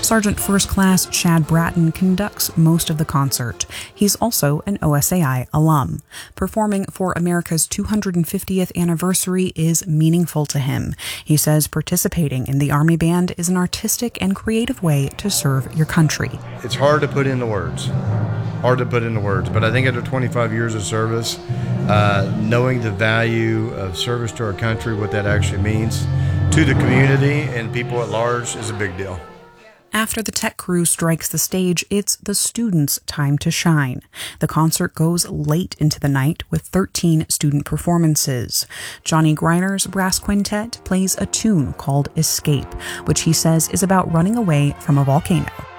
Sergeant First Class Chad Bratton conducts most of the concert. He's also an OSAI alum. Performing for America's 250th anniversary is meaningful to him. He says participating in the Army Band is an artistic and creative way to serve your country. It's hard to put into words. But I think after 25 years of service, knowing the value of service to our country, what that actually means to the community and people at large is a big deal. After the tech crew strikes the stage, it's the students' time to shine. The concert goes late into the night with 13 student performances. Johnny Griner's brass quintet plays a tune called Escape, which he says is about running away from a volcano.